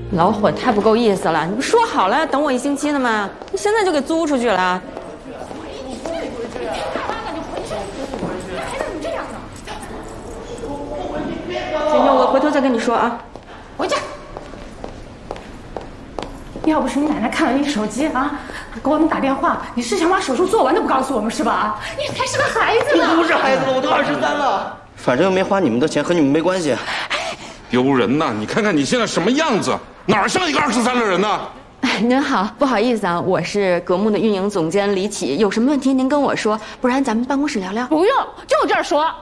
老伙太不够意思了！你不说好了等我1星期的吗？你现在就给租出去了。行行，我回头再跟你说啊。 回去。要不是你奶奶看了你手机啊，给我们打电话，你是想把手术做完都不告诉我们是吧？你还是个孩子呢。 不是孩子了，我都23了。反正又没花你们的钱，和你们没关系。 丢人呐！你看看你现在什么样子，哪像一个23的人呢？ 您好，不好意思啊，我是格木的运营总监李启，有什么问题您跟我说，不然咱们办公室聊聊。 不用，就这儿说。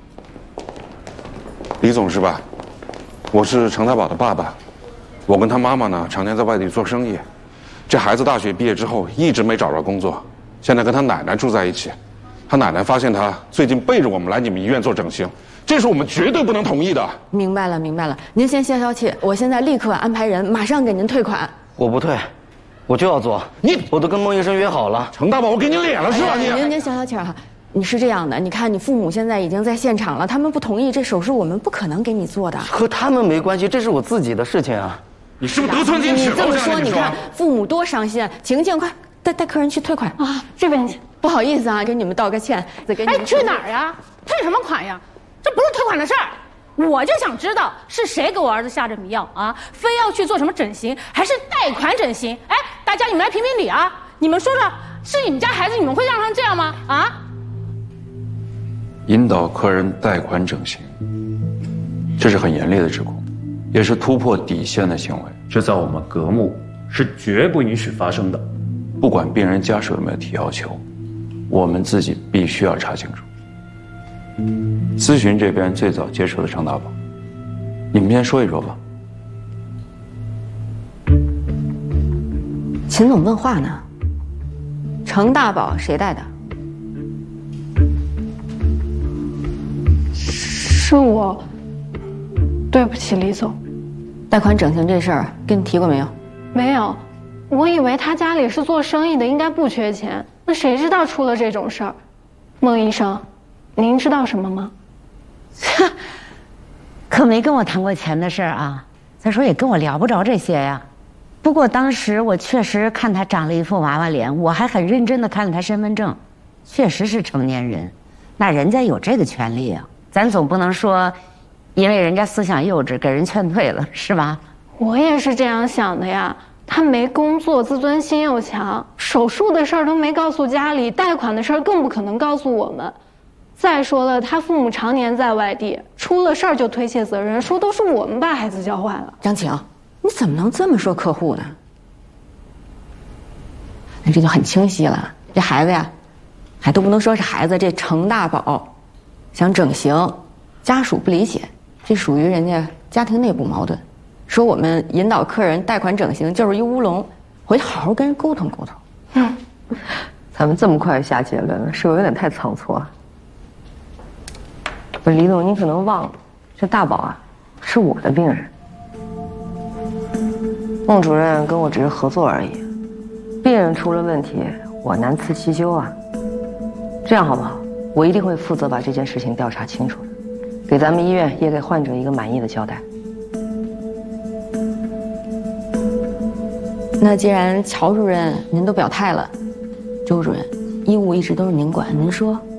李总是吧？我是程大宝的爸爸。我跟他妈妈呢，常年在外地做生意。这孩子大学毕业之后一直没找着工作，现在跟他奶奶住在一起。他奶奶发现他最近背着我们来你们医院做整形，这是我们绝对不能同意的。 明白了，明白了。您先消消气，我现在立刻安排人，马上给您退款。 我不退，我就要做。我都跟孟医生约好了。 程大宝，我给你脸了是吧？ 您消消气哈。你是这样的，你看你父母现在已经在现场了，他们不同意这手术，我们不可能给你做的。 和他们没关系，这是我自己的事情啊。 你是不是得寸进尺？ 你这么说，你看父母多伤心。晴晴，快带客人去退款啊！这边去。 不好意思啊，给你们道个歉。再给你们去哪儿呀？退什么款呀？这不是退款的事儿。我就想知道是谁给我儿子下这迷药啊？非要去做什么整形，还是贷款整形？哎，大家你们来评评理啊！你们说说，是你们家孩子，你们会让他这样吗？啊？ 引导客人贷款整形，这是很严厉的指控，也是突破底线的行为。 这在我们格木是绝不允许发生的。 不管病人家属有没有提要求，我们自己必须要查清楚。咨询这边最早接触的程大宝，你们先说一说吧。 秦总问话呢。程大宝谁带的？ 是我。对不起，李总。 贷款整形这事儿跟你提过没有？ 没有，我以为他家里是做生意的，应该不缺钱。那谁知道出了这种事儿？孟医生，您知道什么吗？ 可没跟我谈过钱的事儿啊。再说也跟我聊不着这些呀。不过当时我确实看他长了一副娃娃脸，我还很认真地看了他身份证，确实是成年人，那人家有这个权利啊，咱总不能说因为人家思想幼稚给人劝退了，是吧？ 我也是这样想的呀。他没工作，自尊心又强，手术的事儿都没告诉家里，贷款的事儿更不可能告诉我们。再说了，他父母常年在外地，出了事儿就推卸责任，说都是我们把孩子教坏了。 张晴，你怎么能这么说客户呢？那这就很清晰了，这孩子呀，还都不能说是孩子，这程大宝想整形，家属不理解，这属于人家家庭内部矛盾。说我们引导客人贷款整形就是一乌龙，回去好好跟人沟通沟通。 咱们这么快就下结论了，是不是有点太仓促啊？不是，李总，你可能忘了，这大宝啊，是我的病人。孟主任跟我只是合作而已，病人出了问题，我难辞其咎啊。这样好不好？我一定会负责把这件事情调查清楚的，给咱们医院也给患者一个满意的交代。 那既然乔主任您都表态了，周主任，医务一直都是您管，您说